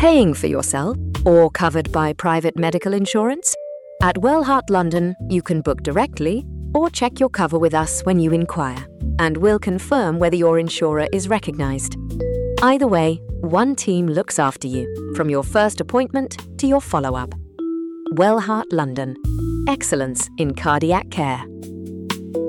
Paying for yourself or covered by private medical insurance? At Wellheart London, you can book directly or check your cover with us when you inquire, and we'll confirm whether your insurer is recognised. Either way, one team looks after you, from your first appointment to your follow-up. Wellheart London. Excellence in cardiac care.